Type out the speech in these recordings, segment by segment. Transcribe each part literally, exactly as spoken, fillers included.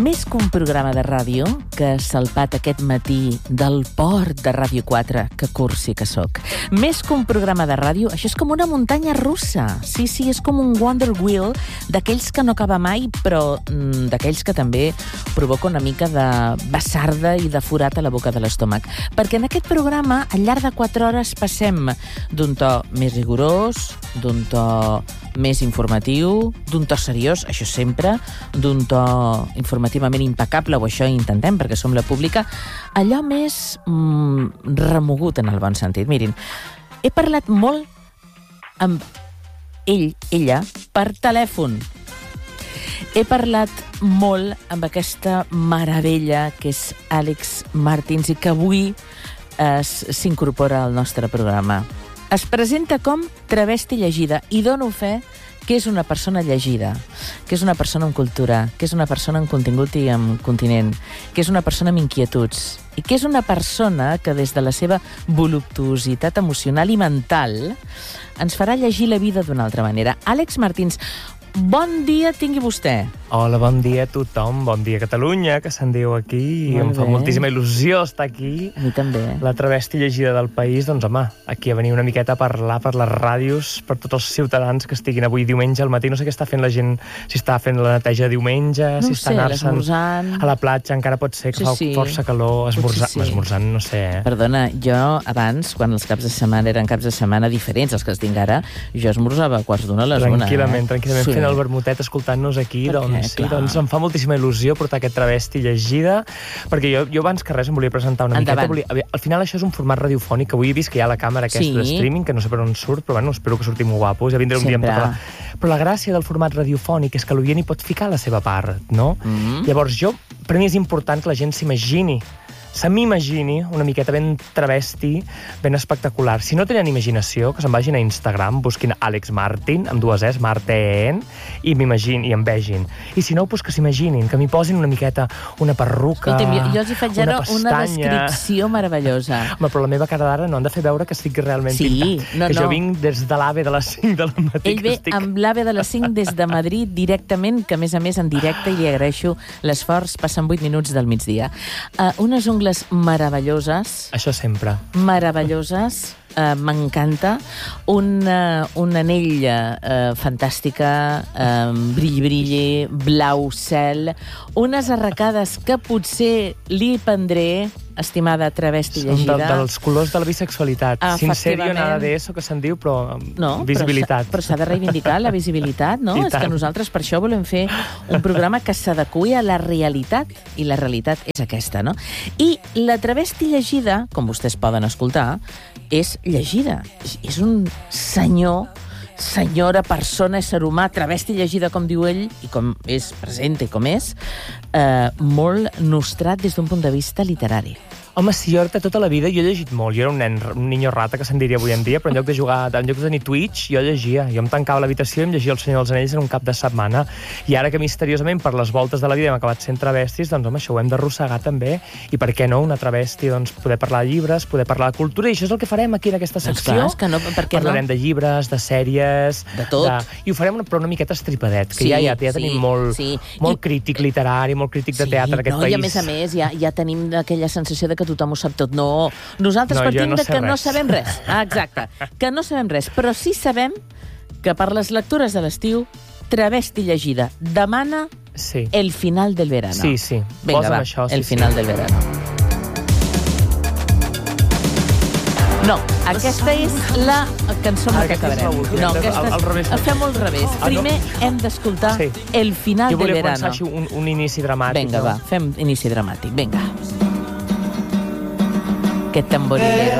Més que un programa de ràdio que ha salpat aquest matí del port de Ràdio quatre, que cursi que soc. Més que un programa de ràdio, això és com una muntanya russa. Sí, sí, és com un Wonder Wheel d'aquells que no acaba mai, però mm, d'aquells que també provoca una mica de bassarda i de forat a la boca de l'estómac. Perquè en aquest programa, al llarg de quatre hores, passem d'un to més rigorós, d'un to més informatiu, d'un to seriós, això sempre, d'un to informativament impecable, o això intentem, perquè som la pública, allò més mm, remogut en el bon sentit. Mirin, he parlat molt amb ell, ella, per telèfon. He parlat molt amb aquesta meravella que és Àlex Martins i que avui s'incorpora al nostre programa. Es presenta com travesti llegida i dono fe que és una persona llegida, que és una persona amb cultura, que és una persona amb contingut i amb continent, que és una persona amb inquietuds i que és una persona que des de la seva voluptuositat emocional i mental ens farà llegir la vida d'una altra manera. Àlex Martins, bon dia tingui vostè. Hola, bon dia a tothom, bon dia a Catalunya, que se'n diu aquí, i em fa moltíssima il·lusió estar aquí. A mi també. La travesti llegida del país, doncs home, aquí a venir una miqueta a parlar per les ràdios, per tots els ciutadans que estiguin avui diumenge al matí. No sé què està fent la gent, si està fent la neteja diumenge, no si està anant a la platja, encara pot ser que sí, fa sí. força calor, esmorzant, sí. esmorzant, no sé. Eh? Perdona, jo abans, quan els caps de setmana eren caps de setmana diferents, els que es tinc ara, jo esmorzava a quarts d'una a les una. Tranquil·lament, eh? tranquil·lament, sí. Fent el vermutet, escoltant-nos aquí, per doncs, sí, doncs em fa moltíssima il·lusió portar aquest travesti llegida, perquè jo, jo abans que res em volia presentar una Endavant. miqueta. Volia, al final això és un format radiofònic, que avui he vist que hi ha la càmera aquesta sí. de streaming, que no sé per on surt, però bueno, espero que surti molt guapos, ja vindré un Sempre. dia amb tota la... Però la gràcia del format radiofònic és que l'oient hi pot ficar la seva part, no? Mm-hmm. Llavors jo, per mi és important que la gent s'imagini se m'imagini una miqueta ben travesti, ben espectacular. Si no tenen imaginació, que se'n vagin a Instagram, busquin Àlex Martin, amb dues es, Marten, i m'imagin, i em vegin. I si no, pues que s'imaginin, que m'hi posin una miqueta una perruca, Escolta'm, jo, jo els hi faig ara una, una descripció meravellosa. Home, però la meva cara d'ara no han de fer veure que estic realment sí, pintat. No, que no. jo vinc des de l'AVE de les cinc de la matí. Ell ve estic... amb l'AVE de les cinc des de Madrid directament, que a més a més en directe, i li agraeixo l'esforç, passen vuit minuts del migdia. Uh, unes ungles meravelloses. Això sempre. Meravelloses. Uh, m'encanta. Un, uh, un anell uh, fantàstica, uh, brilli-brilli, blau cel, unes arracades que potser li prendré, estimada travesti llegida. Són de, dels colors de la bisexualitat. Sincerio, nada de eso, que se'n diu, però no, visibilitat. Però s'ha de reivindicar la visibilitat, no? És que nosaltres per això volem fer un programa que s'adeqüi a la realitat, i la realitat és aquesta, no? I la travesti llegida, com vostès poden escoltar, és llegida. És un senyor, senyora, persona, ésser humà, travesti llegida, com diu ell, i com és, presenta i com és, eh, molt nostrat des d'un punt de vista literari. Home, sí, jo tota la vida, jo he llegit molt. Jo era un nen, un niño rata, que se'n diria avui en dia, però en lloc de jugar, en lloc de tenir Twitch, jo llegia. Jo em tancava a l'habitació i em llegia El Senyor dels Anells en un cap de setmana. I ara que misteriosament, per les voltes de la vida, hem acabat sent travestis, doncs, home, això ho hem d'arrossegar també. I per què no, una travesti, doncs, poder parlar de llibres, poder parlar de cultura, i això és el que farem aquí en aquesta secció. Doncs clar, que no, per què Parlarem no? de llibres, de sèries... De tot. De... I ho farem però una miqueta estripadet, que sí, ja, ja, ja sí, tenim molt, sí. molt I... crític literari, molt crític de teatre en aquest no, país. I a més a més, ja, ja tenim aquella sensació de que tothom ho sap tot. No, nosaltres no, partim no de que res. no sabem res. Ah, exacte, que no sabem res, però sí sabem que per les lectures de l'estiu, travesti llegida demana sí. El final del verano. Sí, sí. Vinga, Posa'm va, això, sí, El final sí. del verano. No, aquesta és la cançó amb Ah, la que acabarem. No, aquesta al, al revés. és... Fem-ho al revés. Ah, no. Primer hem d'escoltar sí. El final del verano. Jo volia començar així un, un inici dramàtic. Vinga, no? va, fem inici dramàtic. Vinga. Aquest tamborilero.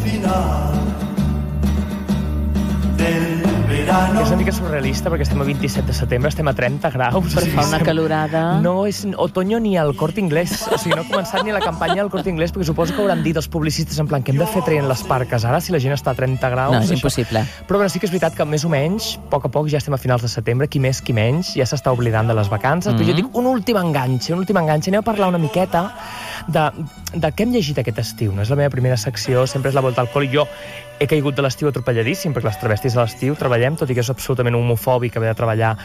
És una mica surrealista perquè estem a vint-i-set de setembre, estem a trenta graus. Però fa una calorada. No és otoño ni al Corte Inglés. O sigui, no ha començat ni la campanya del Corte Inglés, perquè suposo que hauran dit els publicistes en plan que hem de fer traient les parques ara si la gent està a trenta graus. No, és això. impossible. Però bueno, sí que és veritat que més o menys, a poc a poc, ja estem a finals de setembre, qui més, qui menys, ja s'està oblidant de les vacances. Mm-hmm. Però jo dic un últim enganxe, un últim enganxe. Anem a parlar una miqueta de, de què hem llegit aquest estiu. No és la meva primera secció, sempre és la volta al col, i jo he caigut de l'estiu atropelladíssim, perquè les travestis a l'estiu treballem, tot i que és absolutament homofòbic haver de treballar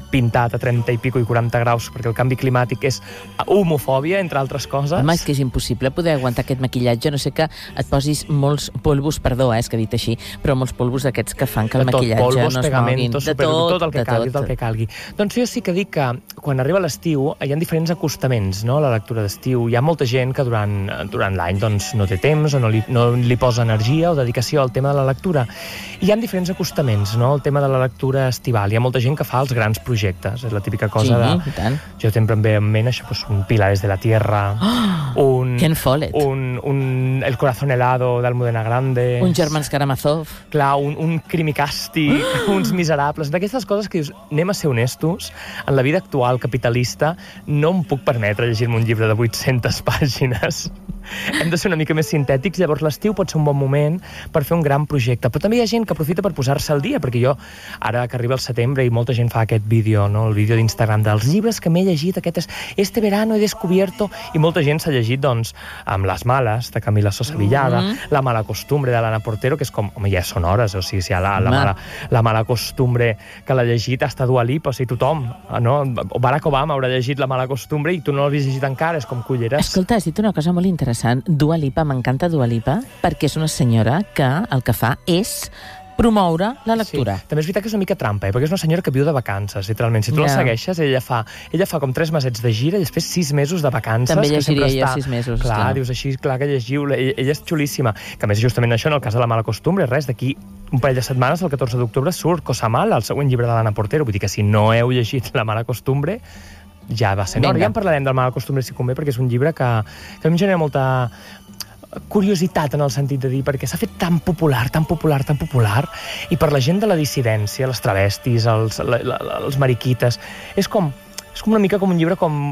pintat a trenta i pico i quaranta graus, perquè el canvi climàtic és homofòbia, entre altres coses. Home, és que és impossible poder aguantar aquest maquillatge, no sé que et posis molts polvos, perdó, eh, és que he dit així, però molts polvos d'aquests que fan que el de tot, maquillatge polvos, no es moguin. De super, tot, tot el que calgui, tot el que calgui. Doncs jo sí que dic que quan arriba l'estiu hi ha diferents acostaments, no?, a la lectura d'estiu. Hi ha molta gent que durant, durant l'any doncs, no té temps o no li, no li posa energia o dedicació al tema de la lectura. Hi ha diferents acostaments, no?, el tema de la lectura estival. Hi ha molta gent que fa els grans projectes, és la típica cosa sí, de... Tant. Jo sempre em ve en ment això, pues, un Pilares de la Tierra, oh, un, Ken Follett, un, un El corazón helado d'Almudena Grande, un Germans Karamazov, clar, un, un Crim i Càstig, uns Miserables, d'aquestes coses que dius, anem a ser honestos, en la vida actual capitalista no em puc permetre llegir-me un llibre de vuit-centes pàgines. Hem de ser una mica més sintètics, llavors l'estiu pot ser un bon moment per fer un gran projecte. Però també hi ha gent que aprofita per posar-se al dia, perquè jo, ara que arriba el setembre i molta gent fa aquest vídeo, no?, el vídeo d'Instagram dels llibres que m'he llegit, aquest és, este verano he descubierto, i molta gent s'ha llegit, doncs, amb Les males, de Camila Sosa Villada, mm-hmm. La mala costumbre, de l'Anna Portero, que és com, home, ja són hores, o sigui, si hi ha la, la, mala, la mala costumbre que l'ha llegit hasta Dua Lipa, o sigui, tothom, no? Barack Obama haurà llegit La mala costumbre i tu no l'havies llegit encara, és com culleres. Escolta, has dit una cosa molt interessant. Dua Lipa, m'encanta Dua Lipa, perquè és una senyora que el que fa és promoure la lectura. Sí. També és veritat que és una mica trampa, eh? Perquè és una senyora que viu de vacances, literalment. Si tu yeah. la segueixes, ella fa, ella fa com tres mesets de gira i després sis mesos de vacances. També llegiria jo està... sis mesos. Clar, clar, dius així, clar que llegiu. Ella, ella és xulíssima. Que a més, justament això, en el cas de La mala costumbre, res, d'aquí un parell de setmanes, el catorze d'octubre, surt Cosa mala, el següent llibre de l'Anna Portero. Vull dir que si no heu llegit La mala costumbre, ja va ser. No, ja en parlarem del Mala costumbre si convé, perquè és un llibre que, que a mi em genera molta curiositat en el sentit de dir, perquè s'ha fet tan popular, tan popular, tan popular, i per la gent de la dissidència, les travestis, els, la, la, els mariquites, és com, és com una mica com un llibre com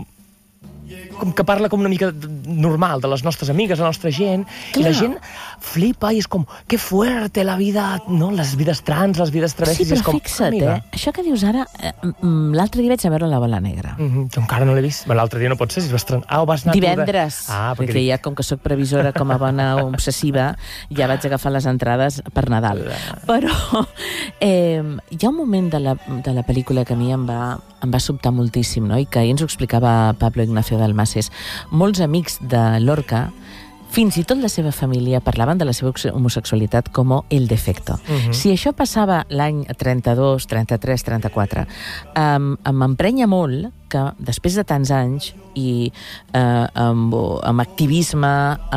com que parla com una mica normal de les nostres amigues, la nostra gent, clar. I la gent flipa i és com, que fuerte la vida, no? Les vides trans, les vides travestis. Sí, però com, fixa't, amiga. eh? Això que dius ara, eh, l'altre dia vaig a veure La bola negra. Mm-hmm. Jo encara no l'he vist. L'altre dia no pot ser, si vas... Ah, o vas anar... Divendres, ah, perquè, perquè ja, com que sóc previsora com a bona obsessiva, ja vaig agafar les entrades per Nadal. Però eh, hi ha un moment de la, de la pel·lícula que a mi em va, em va sobtar moltíssim, no? I que ahir ens ho explicava Pablo Ignacio Dalmases. Molts amics de Lorca, fins i tot la seva família, parlaven de la seva homosexualitat com el defecto. Uh-huh. Si això passava l'any trenta-dos, trenta-tres, trenta-quatre, um, m'emprenya molt que després de tants anys i eh, amb, amb activisme,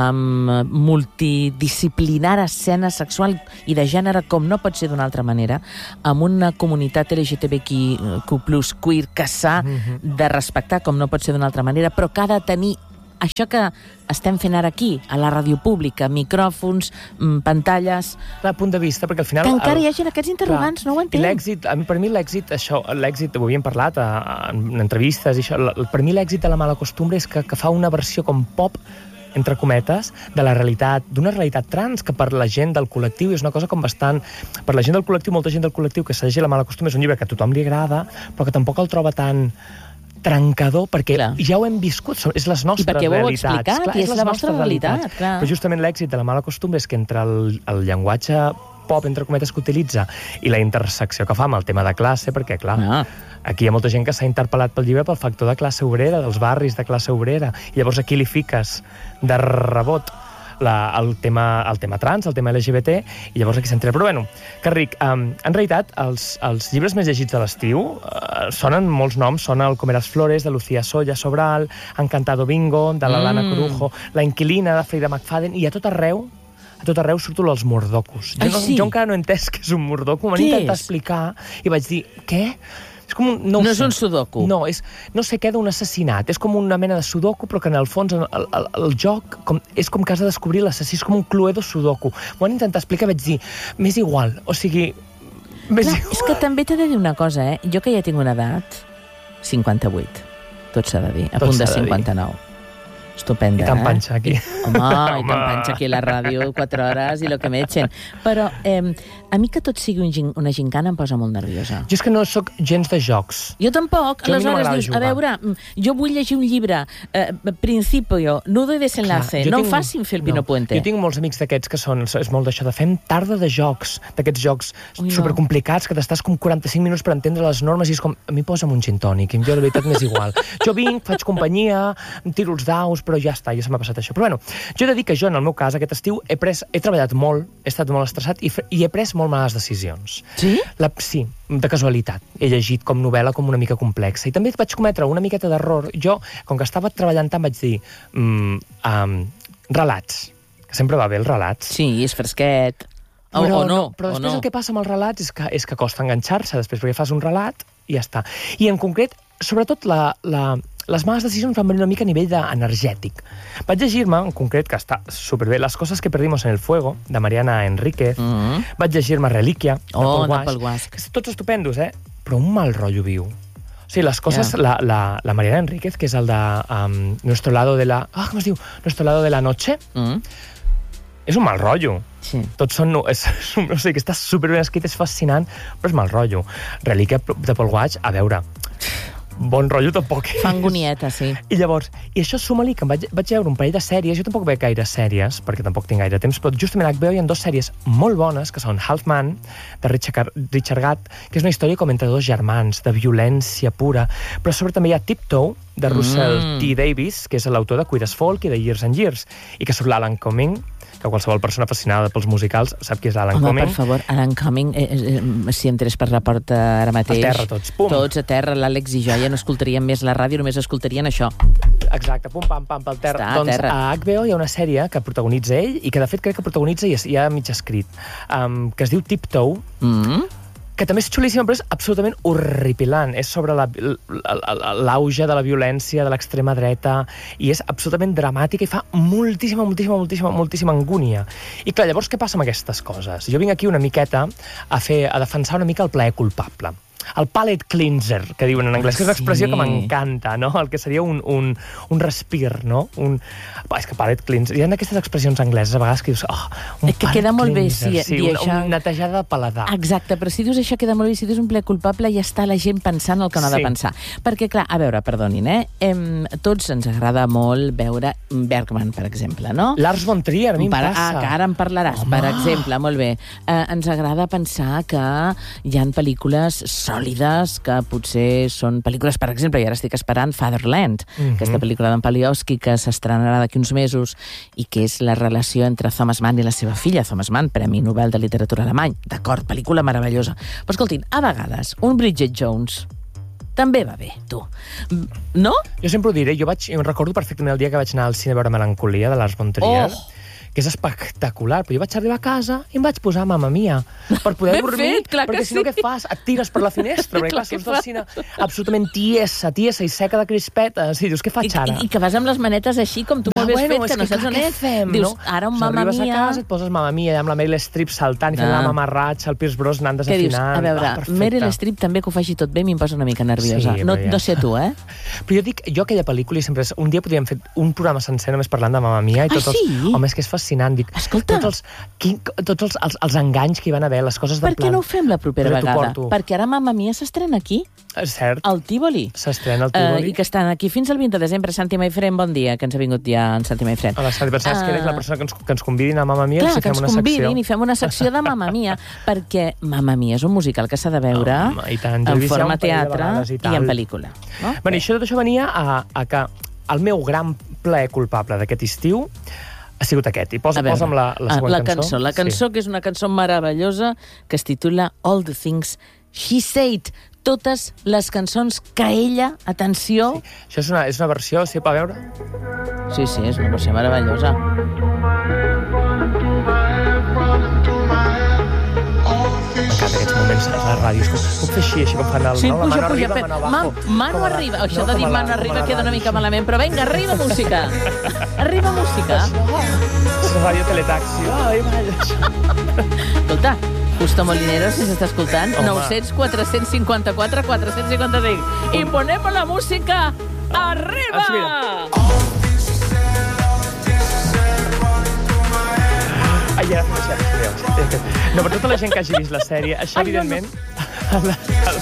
amb multidisciplinar escena sexual i de gènere com no pot ser d'una altra manera, amb una comunitat L G T B Q plus, queer, que s'ha uh-huh. de respectar com no pot ser d'una altra manera, però que ha de tenir això que estem fent ara aquí, a la ràdio pública, micròfons, pantalles... Clar, punt de vista, perquè al final... Que encara el... hi hagi aquests interrogants, clar, no ho entenc. L'èxit, a mi, per mi l'èxit, això, l'èxit, ho havíem parlat a, a, en entrevistes, i això, per mi l'èxit de La mala costumbre és que, que fa una versió com pop, entre cometes, de la realitat, d'una realitat trans, que per la gent del col·lectiu és una cosa com bastant... Per la gent del col·lectiu, molta gent del col·lectiu que s'ha llegit La mala costumbre és un llibre que a tothom li agrada, però que tampoc el troba tan trencador, perquè clar. Ja ho hem viscut, és les nostres realitats. I perquè ho heu explicat, clar, i és la vostra realitat. Clar. Però justament l'èxit de La mala costumbre és que entre el, el llenguatge pop, entre cometes, que utilitza i la intersecció que fa amb el tema de classe, perquè, clar, ah. aquí hi ha molta gent que s'ha interpel·lat pel llibre pel factor de classe obrera, dels barris de classe obrera, i llavors aquí li fiques de rebot La, el, tema, el tema trans, el tema L G B T, i llavors aquí s'entra. Però bueno, que ric, um, en realitat, els, els llibres més llegits de l'estiu uh, sonen molts noms, sona el Comeràs Flores, de Lucía Solla Sobral, Encantado Bingo, de l'Alana mm. Corujo, La inquilina, de Frida McFadden, i a tot arreu, a tot arreu surto els mordocos. Jo, Ai, no, sí? jo encara no he entès què és un mordoco, m'han intentat explicar, i vaig dir, què? És com un, no no és un sudoku. No, és, no sé què, d'un assassinat. És com una mena de sudoku, però que en el fons el, el, el joc com, és com que has de descobrir l'assassí, és com un cluedo sudoku. M'ho van intentar explicar, vaig dir, m'és igual, o sigui... Clar, igual. És que també t'he de dir una cosa, eh? Jo que ja tinc una edat, cinquanta-vuit, tot s'ha de dir, a tot punt de cinquanta-nou. Estupenda, I tant eh? panxa aquí. Home, i tant panxa aquí a la ràdio, quatre hores i lo que m'etxen. Però eh, a mi que tot sigui un gin, una gincana em posa molt nerviosa. Jo és que no sóc gens de jocs. Jo tampoc. Jo a mi no Aleshores m'agrada dius, jugar. a veure, jo vull llegir un llibre, eh, principio, nudo i desenlace. Clar, jo no tinc- em facin fer el Pino no, Puente. Jo tinc molts amics d'aquests que són, és molt d'això, de fem tarda de jocs, d'aquests jocs Ui, no. supercomplicats, que t'estàs com quaranta-cinc minuts per entendre les normes i és com, a mi posa'm un gin tònic, i jo de veritat m'és igual. Jo vinc, faig companyia, em tiro els daus, però ja està, ja se m'ha passat això. Però bueno, jo he de dir que jo, en el meu cas, aquest estiu, he, pres, he treballat molt, he estat molt estressat i, fe- i he pres molt males decisions. Sí? La, sí, de casualitat. He llegit com novel·la com una mica complexa. I també vaig cometre una miqueta d'error. Jo, com que estava treballant tant, vaig dir mm, um, relats, que sempre va bé els relats. Sí, és fresquet. O, Però, o no, però o després no. el que passa amb els relats és que, és que costa enganxar-se després, perquè fas un relat i ja està. I en concret, sobretot, la, la, les males decisions van venir una mica a nivell de energètic. Vaig llegir-me, en concret, que està superbé, Les coses que perdimos en el fuego, de Mariana Enríquez. Mm. Vaig llegir-me Relíquia, de Oh, Paul de Guasch, Paul Guasch. que són tots estupendos, eh? Però un mal rotllo viu. O sigui, les coses... Ja. La, la, la Mariana Enríquez, que és el de um, Nuestro lado de la... Ah, com es diu? Nuestro lado de la noche. Mm. És un mal rotllo. Sí. Tots són... No, és, no sé, que està superben escrit, és fascinant, però és mal rotllo. Relíquia de Paul Guasch, a veure, bon rotllo tampoc és. Fa angonieta, sí. I llavors, i això suma-li que em vaig, vaig veure un parell de sèries, jo tampoc veig gaire sèries, perquè tampoc tinc gaire temps, però justament a H B O hi ha dues sèries molt bones, que són Half Man, de Richard, Richard Gatt, que és una història com entre dos germans, de violència pura, però sobre també hi ha Tiptoe, de Russell Mm. T. Davies, que és l'autor de Queer as Folk i de Years and Years, i que surt l'Alan Cumming, que qualsevol persona fascinada pels musicals sap qui és l'Alan Home, Cumming. per favor, Alan Cumming, eh, eh, si entrés per la porta ara mateix... A terra tots, pum. Tots a terra, l'Àlex i jo ja no escoltaríem més la ràdio, només escoltarien això. Exacte, pum, pam, pam, pel terra. Està a doncs terra. a H B O hi ha una sèrie que protagonitza ell i que de fet crec que protagonitza i és- ja mig escrit, um, que es diu Tiptoe, Mm. que també és xulíssima, però és absolutament horripilant. És sobre la- la- l'auge de la violència de l'extrema dreta i és absolutament dramàtica i fa moltíssima, moltíssima, moltíssima, moltíssima angúnia. I clar, llavors què passa amb aquestes coses? Jo vinc aquí una miqueta a, fer, a defensar una mica el plaer culpable. El palate cleanser, que diuen en anglès, que és una expressió Sí. que m'encanta, no? El que seria un, un, un respir, no? Un... Va, és que palate cleanser... Hi ha aquestes expressions angleses a vegades que dius... Oh, un És que palate queda molt bé, cleanser, sí, dir una, això. una netejada de paladar. Exacte, però si dius això queda molt bé, si dius un ple culpable ja està la gent pensant el que no ha de Sí. pensar. Perquè, clar, a veure, perdonin, eh? Em, tots ens agrada molt veure Bergman, per exemple, no? Lars von Trier, a mi em Per- passa. Ah, que ara en parlaràs, Home. per exemple, molt bé. Eh, ens agrada pensar que hi han pel·lícules sòlides, que potser són pel·lícules, per exemple, i ara estic esperant Fatherland, Mhm. aquesta pel·lícula d'en Paliowski, que s'estrenarà d'aquí uns mesos, i que és la relació entre Thomas Mann i la seva filla, Thomas Mann, Premi Nobel de Literatura Alemany. D'acord, pel·lícula meravellosa. Però escoltin, a vegades, un Bridget Jones també va bé, tu. No? Jo sempre ho diré, jo vaig, jo recordo perfectament el dia que vaig anar al cine a veure Melancolia, de Lars von Trier, Oh! que és espectacular, però jo vaig arribar a casa i em vaig posar Mamma Mia per poder Ben dormir, fet, clar que perquè si no sí. què fas? Et tires per la finestra, perquè Clar clar, que surts del fas. cine absolutament tiesa, tiesa i seca de crispetes, i dius, què I, faig ara? i, I que vas amb les manetes així, com tu Ah, molt bé bueno, has fet, és que no saps clar, on què és. fem, Dius, no? ara un Doncs Mamma arribes Mia... a casa, et poses Mamma Mia, allà amb la Meryl Streep saltant i fent Ah. la mamarratxa, el Pierce Brosnan Què dius? desafinant... A veure, Ah, perfecte. Meryl Streep també que ho faci tot bé m'hi posa una mica nerviosa. Sí, no, però ja no sé està. tu, eh? Però jo dic, jo aquella pel·lícula i sempre és... Un dia podríem fer un programa sencer només parlant de Mamma Mia i Ah, tots els... sí? Home, és que és fascinant. Dic, Escolta. Tots els, quin, tots els, els, els enganys que hi van haver, les coses de Per què plan... no ho fem la propera Però t'ho vegada? porto. Perquè ara Mamma Mia s'estrena aquí, És cert, al Tívoli. s'estrena al Eh, Tívoli. I que estan aquí fins al vint de desembre. Santi Maifren, bon dia, que ens ha vingut ja en Santi Maifren. Hola, Santi, pensaves que eres la Ah. persona que ens, que ens convidin a Mamma Mia Clar, i si que fem ens una convidin secció. i fem una secció de Mamma Mia, perquè Mamma Mia és un musical que s'ha de veure Home, i tant, jo he en vist ja forma un parell de teatre vegades i i, tal. en pel·lícula. No? Bueno, i això, tot això venia a, a que el meu gran plaer culpable d'aquest estiu ha sigut aquest. I posa, A veure, posa'm la, la ah, següent la cançó. cançó. La cançó, Sí. que és una cançó meravellosa, que es titula All the Things She Said. Totes les cançons que ella, atenció... Sí. Això és una, és una versió, sí, a veure... Sí, sí, és una versió meravellosa. M'encanta aquests moments a la ràdio. És com, puc fer així, així com fan el... Sí, no? La puja, mano puja. arriba, Pe... mano Ma, abajo. mano Com a la- arriba. Això no, de com dir a la- mano com a arriba la queda una ràdio. mica malament, però vinga, arriba música. Arriba música. És ràdio teletaxi. Ai, vaja. Escolta, Justo Molinero, si s'està escoltant, Home. nou cents, quatre cents cinquanta-quatre, quatre cents cinquanta-cinc. I ponemos la música arriba! Ah, sí, mira. ja, ja, no, per tota la gent que hagi vist la sèrie, això, Ai, evidentment... No, no.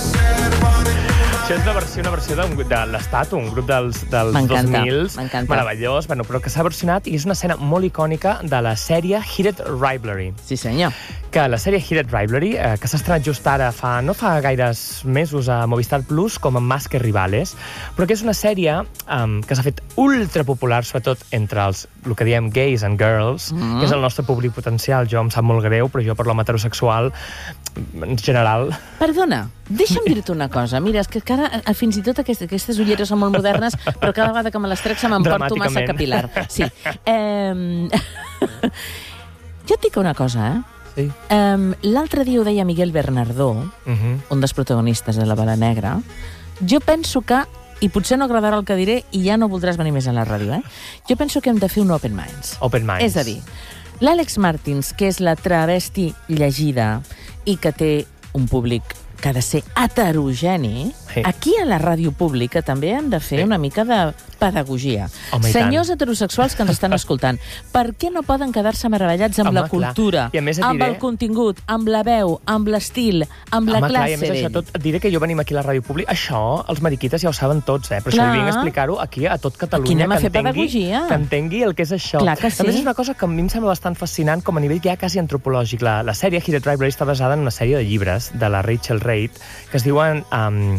Això és una versió, una versió de, de l'Estat, un grup dels, dels dos mil, meravellós, bueno, però que s'ha versionat i és una escena molt icònica de la sèrie Heated Rivalry. Sí, senyor. Que la sèrie Heated Rivalry, eh, que s'ha estrenat just ara, fa, no fa gaires mesos a Movistar Plus, com a Más que Rivales, però que és una sèrie um, que s'ha fet ultra popular, sobretot entre els, el que diem gays and girls, mm-hmm. que és el nostre públic potencial. Jo em sap molt greu, però jo per l'home heterosexual, en general... Perdona, deixa'm dir-te una cosa. Mira, és que cada, fins i tot aquestes, aquestes ulleres són molt modernes, però cada vegada que me les trec se m'emporto massa capilar. Sí. Eh, jo et dic una cosa, eh? Sí. Um, L'altre dia ho deia Miguel Bernardó, uh-huh. un dels protagonistes de La Bala Negra. Jo penso que, i potser no agradarà el que diré i ja no voldràs venir més a la ràdio, eh? Jo penso que hem de fer un Open Minds. Open Minds. És a dir, l'Àlex Martins, que és la travesti llegida i que té un públic que ha de ser heterogeni, sí. Aquí a la ràdio pública també hem de fer sí. una mica de pedagogia. Home, Senyors heterosexuals que ens estan escoltant, per què no poden quedar-se meravellats amb Home, la cultura, I a més amb diré... el contingut, amb la veu, amb l'estil, amb la Home, classe? Clar, I a més això tot, et diré que jo venim aquí a la ràdio pública, això els mariquites ja ho saben tots, eh? Però clar. Això vinc a explicar-ho aquí a tot Catalunya, que, que entengui, que entengui el que és això. Clar que sí. A més és una cosa que a mi em sembla bastant fascinant com a nivell ja quasi antropològic. La, la sèrie Heated Rivalry està basada en una sèrie de llibres de la Rachel Reid que es diuen... Um,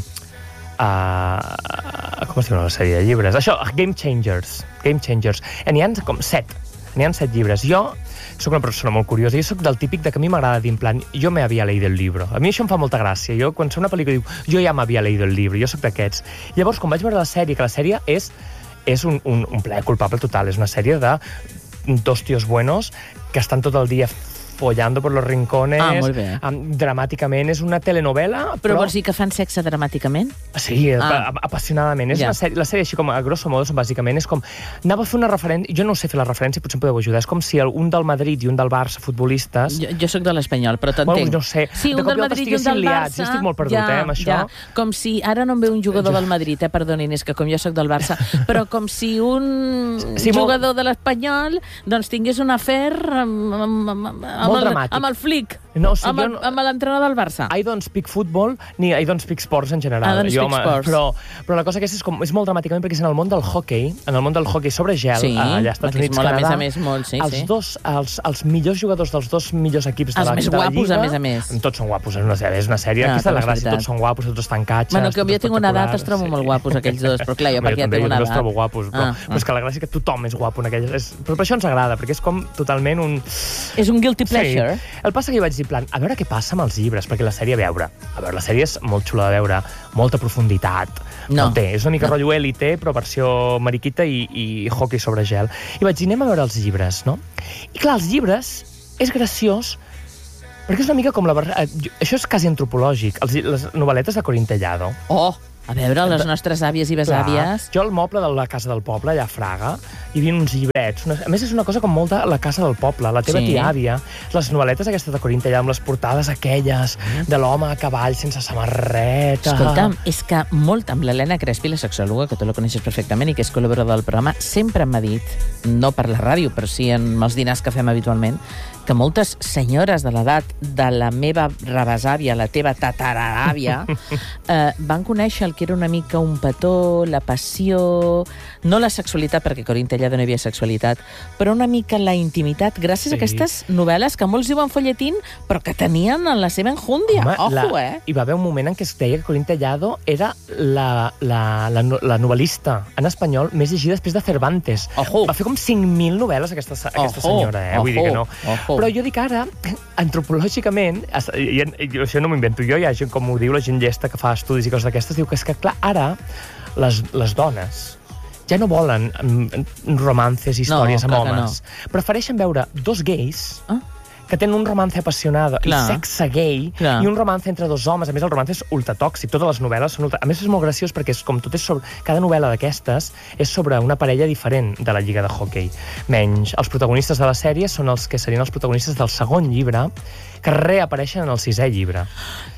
Uh, com es diu la sèrie de llibres? Això, Game Changers. Game Changers. I n'hi ha com set. N'hi ha set llibres. Jo soc una persona molt curiosa. Jo soc del típic de que a mi m'agrada dir en plan jo me había leído el libro. A mi això em fa molta gràcia. Jo, quan sé una pel·lícula, diu jo ja m'havia leído el libro. Jo soc d'aquests. Llavors, quan vaig veure la sèrie, que la sèrie és, és un, un, un plaer culpable total. És una sèrie de dos tios buenos que estan tot el dia follando por los rincones, ah, molt bé. Um, dramàticament. És una telenovela, però... Però vols dir que fan sexe dramàticament? Sí, ah. apassionadament. És ja. una sèrie, la sèrie així com a grosso modo, bàsicament, és com... Anava a fer una referència... Jo no sé fer la referència, potser em podeu ajudar. És com si un del Madrid i un del Barça, futbolistes... Jo, jo sóc de l'Espanyol, però t'entenc. Bueno, no sé. Sí, un del Madrid i un del Barça... Jo estic molt perdut, ja, eh, amb això. Ja. Com si... Ara no em ve un jugador jo... del Madrid, eh, perdonin, és que com jo sóc del Barça, però com si un sí, jugador molt... de l'Espanyol doncs tingués un afer amb, amb, amb, amb, el, amb el flic, no, o sigui, amb, el, no... amb l'entrenador del Barça. I don't speak football, ni I don't speak sports en general. I don't jo, speak home, sports. Però, però la cosa aquesta és, com, és molt dramàticament perquè és en el món del hoquei, en el món del hoquei sobre gel, sí, allà als Estats Units, molt, Canadà, a més a més, molt, sí, els, sí. dos, els, els millors jugadors dels dos millors equips de els la, més de la guapos, Lliga... a més a més. Tots són guapos, és una, és una sèrie, ah, aquí està la gràcia, tots són guapos, tots estan catxes... Bueno, que jo tinc una edat, els trobo sí. molt guapos, aquells dos, però clar, jo perquè ja tinc una edat. Jo també els trobo guapos, però, ah, però és que la gràcia és que tothom és guapo en aquelles... És, però per això ens agrada, perquè és com totalment un... És un guilty pleasure. Sí. El passa que jo vaig dir, plan, a veure què passa amb els llibres, perquè la sèrie a veure, a veure, la sèrie és molt xula de veure, molta profunditat, no, no té, és una mica no. rotllo élite, però versió mariquita i, i hockey sobre gel. I vaig dir, anem a veure els llibres, no? I clar, els llibres és graciós, perquè és una mica com la... Això és quasi antropològic, els, les novel·letes de Corín Tellado. Oh! A veure, les nostres àvies i besàvies... Jo al moble de la casa del poble, allà a Fraga, hi havia uns llibrets. Una... A més, és una cosa com molt de la casa del poble, la teva sí. tia-àvia. Les novel·letes aquestes de Corín Tellado, amb les portades aquelles mm. de l'home a cavall sense samarreta... Escolta'm, és que molt amb l'Helena Crespi, la sexòloga, que tu la coneixes perfectament i que és col·laboradora del programa, sempre m'ha dit, no per la ràdio, però sí en els dinars que fem habitualment, que moltes senyores de l'edat de la meva rebesàvia, la teva tataràvia, eh, van conèixer el que era una mica un petó, la passió, no la sexualitat, perquè a Corín Tellado no hi havia sexualitat, però una mica la intimitat, gràcies sí. a aquestes novel·les que molts diuen folletín, però que tenien en la seva enjúndia. Home, Ojo, la, eh? Hi va haver un moment en què es deia que Corín Tellado era la, la, la, la novel·lista en espanyol més llegida després de Cervantes. Ojo. Va fer com cinc mil novel·les aquesta, aquesta Ojo. senyora, eh? Vull Ojo. dir que no. Ojo. Però jo dic ara, antropològicament, i, i, i això no m'ho invento jo, hi ha gent, com ho diu la gent llesta que fa estudis i coses d'aquestes, diu que és que, clar, ara les, les dones ja no volen romances, històries no, amb homes. No. Prefereixen veure dos gais... Ah? que tenen un romance apassionado clar. i sexe gay clar. I un romance entre dos homes. A més, el romance és ultratòxic. Totes les novel·les són ultra... A més, és molt graciós perquè és com tot és sobre... Cada novel·la d'aquestes és sobre una parella diferent de la lliga de hoquei. Menys, els protagonistes de la sèrie són els que serien els protagonistes del segon llibre que reapareixen en el sisè llibre.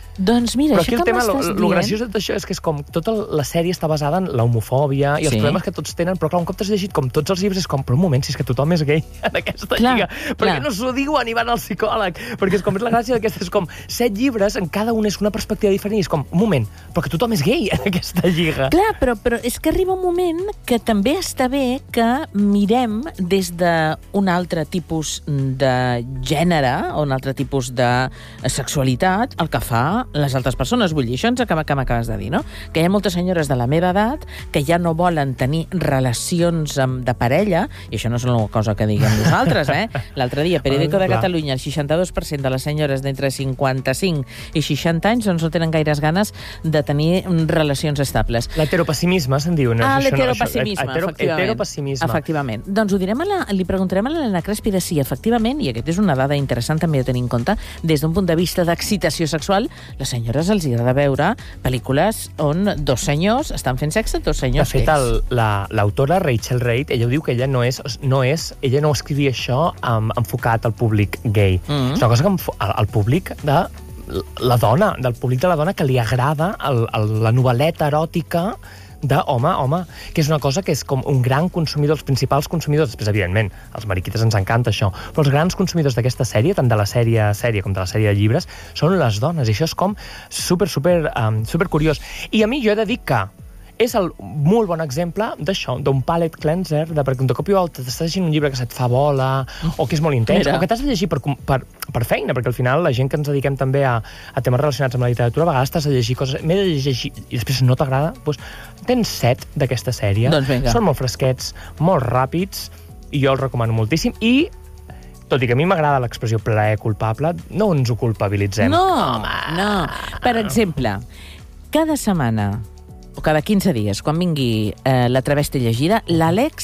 Doncs mira, Però això aquí el que tema, m'estàs lo, dient... lo graciós d'això és que és com tota la sèrie està basada en l'homofòbia i els Sí. problemes que tots tenen, però clar, un cop t'has llegit com tots els llibres és com, però un moment, si és que tothom és gay en aquesta Clar, lliga, per clar. què no s'ho diuen i van al psicòleg? Perquè és com, és la gràcia d'aquestes, és com set llibres, en cada un és una perspectiva diferent i és com, un moment, però que tothom és gay en aquesta lliga. Clar, però, però és que arriba un moment que també està bé que mirem des d'un altre tipus de gènere o un altre tipus de sexualitat el que fa les altres persones. Vull dir, això ens acaba que m'acabes de dir, no? Que hi ha moltes senyores de la meva edat que ja no volen tenir relacions amb, de parella, i això no és una cosa que diguem nosaltres, eh? L'altre dia, Periódico de Clar. Catalunya, el seixanta-dos per cent de les senyores d'entre cinquanta-cinc i seixanta anys doncs no tenen gaires ganes de tenir relacions estables. L'heteropessimisme, se'n diu. No? Ah, Això no- l'heteropessimisme, això- hetero- efectivament. Heteropessimisme. Efectivament. Doncs ho direm a la, li preguntarem a l'Helena Crespi de si, efectivament, i aquesta és una dada interessant també a tenir en compte, des d'un punt de vista d'excitació sexual, les senyores els agrada veure pel·lícules on dos senyors estan fent sexe, dos De senyors fet, gays. el- la- l'autora Rachel Reid, ella ho diu que ella no és, no és ella no escrivia això um, enfocat al públic gay. Mm. És una cosa que enfo- al, al públic de la dona, del públic de la dona que li agrada el, el, la novel·leta eròtica d'home, home, que és una cosa que és com un gran consumidor, els principals consumidors, després, evidentment, als mariquites ens encanta això, però els grans consumidors d'aquesta sèrie, tant de la sèrie sèrie com de la sèrie de llibres, són les dones, i això és com super, super, um, super curiós. I a mi jo he de dir que és el molt bon exemple d'això, d'un palette cleanser, de perquè de cop i volta t'estàs llegint un llibre que se't fa bola, o que és molt intens, Mira. o que t'has de llegir per, per, per feina, perquè al final la gent que ens dediquem també a, a temes relacionats amb la literatura, a vegades t'has de llegir coses, m'he de llegir, i després no t'agrada, doncs tens set d'aquesta sèrie, Doncs vinga. són molt fresquets, molt ràpids, i jo els recomano moltíssim, i tot i que a mi m'agrada l'expressió plaer culpable, no ens ho culpabilitzem. No, no. Per exemple, cada setmana o cada quinze dies, quan vingui eh, la Travesti llegida, l'Àlex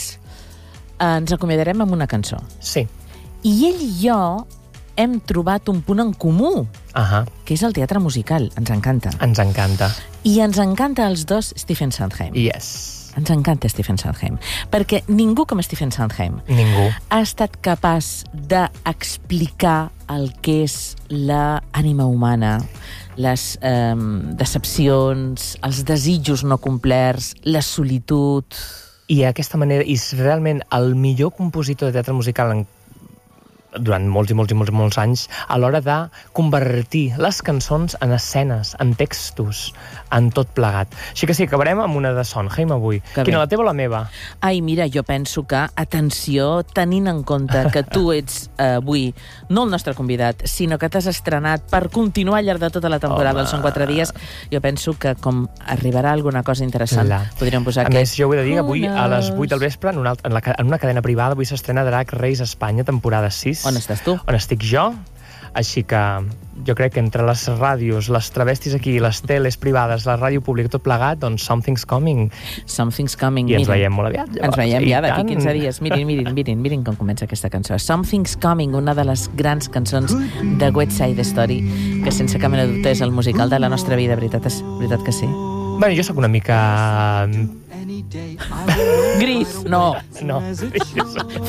eh, ens acomiadarem amb una cançó. Sí. I ell i jo hem trobat un punt en comú, Ahà, que és el teatre musical. Ens encanta. ens encanta. I ens encanta als dos Stephen Sondheim. Yes. Ens encanta Stephen Sondheim. Perquè ningú com Stephen Sondheim Ningú. ha estat capaç d'explicar el que és l'ànima humana, les eh, decepcions, els desitjos no complerts, la solitud... I aquesta manera, i és realment el millor compositor de teatre musical en, durant molts i molts i molts, i molts anys, a l'hora de convertir les cançons en escenes, en textos, en tot plegat. Així que sí, acabarem amb una de Sondheim avui. Que Quina, bé. la teva o la meva? Ai, mira, jo penso que, atenció, tenint en compte que tu ets eh, avui no el nostre convidat, sinó que t'has estrenat per continuar al llarg de tota la temporada, Home. Són quatre dies, jo penso que com arribarà alguna cosa interessant, La. podríem posar A aquest... més, jo ho he de dir, avui Who a les knows? vuit del vespre, en una, altra- en, la, ca- en una cadena privada, avui s'estrena Drag Race Espanya, temporada sis. On estàs tu? On estic jo. Així que jo crec que entre les ràdios, les travestis aquí, les teles privades, la ràdio pública, tot plegat, doncs something's coming. Something's coming. I ens mirin. veiem molt aviat. Llavors. Ens veiem I ja d'aquí tant. quinze dies. Mirin, mirin, mirin, mirin com comença aquesta cançó. Something's Coming, una de les grans cançons de West Side Story, que sense cap mena de dubte és el musical de la nostra vida, veritat, és, veritat que sí. Bueno, jo sóc una mica... Gris, no. No.